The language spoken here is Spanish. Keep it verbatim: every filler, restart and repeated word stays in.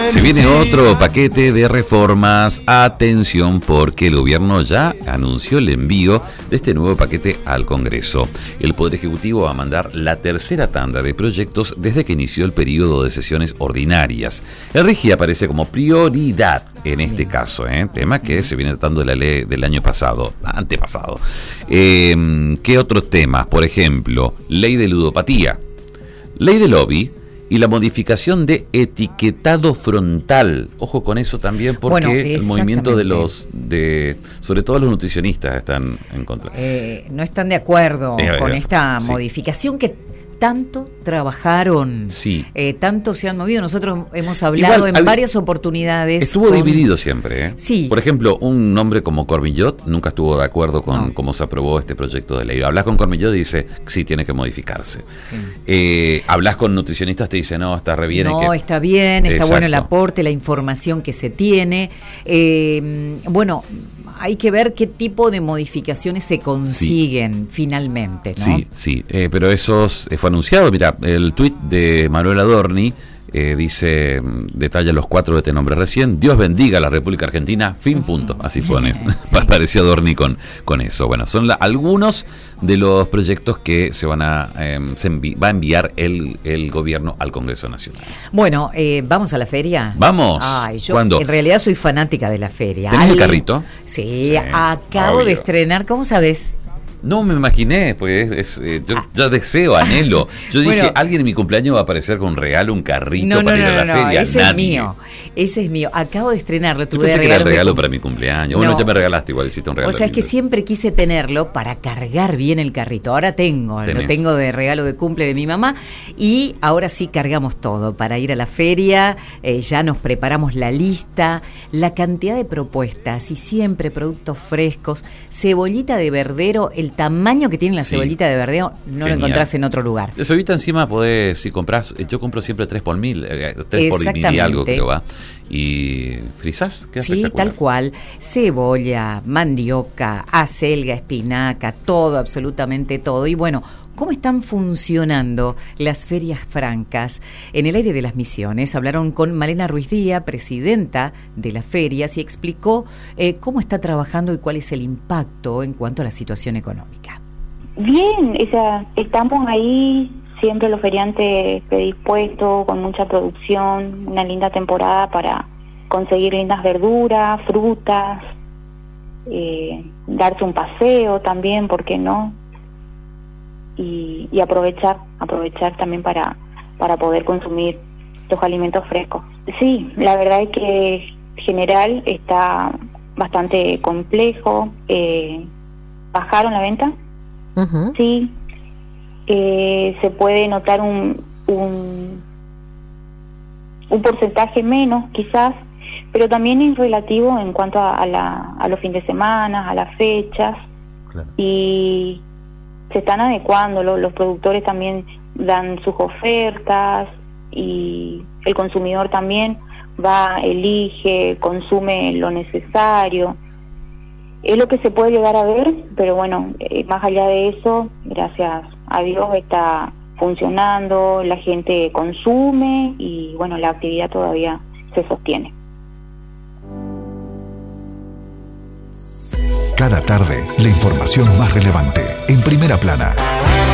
Se viene otro paquete de reformas. Atención, porque el gobierno ya anunció el envío de este nuevo paquete al Congreso. El Poder Ejecutivo va a mandar la tercera tanda de proyectos desde que inició el periodo de sesiones ordinarias. El RIGI aparece como prioridad en este caso, ¿eh? Tema que se viene tratando de la ley del año pasado, antepasado. Eh, ¿Qué otros temas? Por ejemplo, ley de ludopatía, ley de lobby y la modificación de etiquetado frontal. Ojo con eso también, porque bueno, el movimiento de los, de sobre todo los nutricionistas están en contra. Eh, no están de acuerdo eh, con eh, esta sí. modificación que tanto trabajaron, sí. eh, tanto se han movido. Nosotros hemos hablado Igual, en hab... varias oportunidades. Estuvo con... dividido siempre, ¿eh? Sí. Por ejemplo, un nombre como Cormillot nunca estuvo de acuerdo con no. cómo se aprobó este proyecto de ley. Hablas con Cormillot y dice, sí, tiene que modificarse. Sí. Eh, hablas con nutricionistas, te dice, no, está re bien. No, que... está bien, está Exacto. bueno el aporte, la información que se tiene. Eh, bueno... Hay que ver qué tipo de modificaciones se consiguen sí. finalmente, ¿no? Sí, sí, eh, pero eso fue anunciado. Mira, el tuit de Manuel Adorni eh, dice, detalla los cuatro que te nombré recién. Dios bendiga a la República Argentina, fin, punto. Así pones. Sí. Apareció Adorni con, con eso. Bueno, son la, algunos de los proyectos que se van a eh, se envi- va a enviar el, el gobierno al Congreso Nacional. Bueno, eh, ¿vamos a la feria? Vamos. Ay, yo ¿Cuándo? En realidad soy fanática de la feria. ¿Tenés Al... el carrito? Sí, sí. acabo Obvio. de estrenar, ¿cómo sabes? No me imaginé, pues es, eh, yo, yo deseo, anhelo. Yo dije, bueno, alguien en mi cumpleaños va a aparecer con un regalo, un carrito no, para no, ir a la no, feria. No, ese Nadie. es mío, ese es mío. Acabo de estrenarlo. Tuve yo pensé que era el regalo para mi cumpleaños. No. Bueno, ya me regalaste igual, hiciste un regalo. O sea, es que siempre quise tenerlo para cargar bien el carrito. Ahora tengo, Tenés. lo tengo de regalo de cumple de mi mamá. Y ahora sí cargamos todo para ir a la feria. Eh, ya nos preparamos la lista, la cantidad de propuestas y siempre productos frescos. Cebollita de verdero, el tamaño que tiene la sí. cebollita de verdeo no Genial. Lo encontrás en otro lugar. La cebollita encima podés, si compras, yo compro siempre tres por mil, eh, tres por mil y algo creo va. Y frisás, queda sí, tal cual. Cebolla, mandioca, acelga, espinaca, todo, absolutamente todo. Y bueno, ¿cómo están funcionando las ferias francas? En el aire de las Misiones hablaron con Malena Ruiz Díaz, presidenta de las ferias, y explicó eh, cómo está trabajando y cuál es el impacto en cuanto a la situación económica. Bien, o sea, estamos ahí, siempre los feriantes predispuestos, con mucha producción, una linda temporada para conseguir lindas verduras, frutas, eh, darse un paseo también, ¿por qué no? Y, y aprovechar, aprovechar también para, para poder consumir los alimentos frescos. Sí, la verdad es que en general está bastante complejo. Eh, ¿Bajaron la venta? Uh-huh. Sí. Eh, se puede notar un, un un porcentaje menos quizás, pero también es relativo en cuanto a, a, la, a los fines de semana, a las fechas, claro. Y se están adecuando, los, los productores también dan sus ofertas y el consumidor también va, elige, consume lo necesario. Es lo que se puede llegar a ver, pero bueno, eh, más allá de eso, gracias a Dios está funcionando, la gente consume y bueno, la actividad todavía se sostiene. Cada tarde, la información más relevante, en Primera Plana.